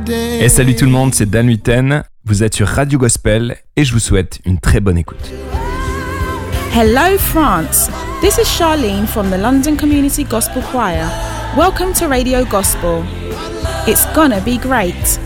Et salut tout le monde, c'est Dan Huiten. Vous êtes sur Radio Gospel et je vous souhaite une très bonne écoute. Hello France, this is Charlene from the London Community Gospel Choir. Welcome to Radio Gospel. It's gonna be great.